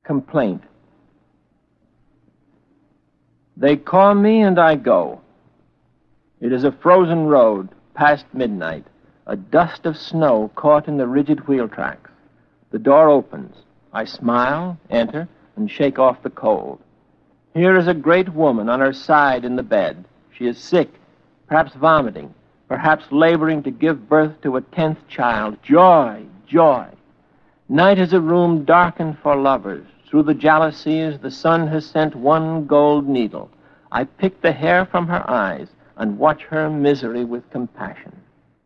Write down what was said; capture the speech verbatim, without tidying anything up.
Complaint. They call me and I go. It is a frozen road, past midnight, a dust of snow caught in the rigid wheel tracks. The door opens. I smile, enter, and shake off the cold. Here is a great woman on her side in the bed. She is sick, perhaps vomiting, perhaps laboring to give birth to a tenth child. Joy, joy. Night is a room darkened for lovers. Through the jalousies, the sun has sent one gold needle. I pick the hair from her eyes and watch her misery with compassion.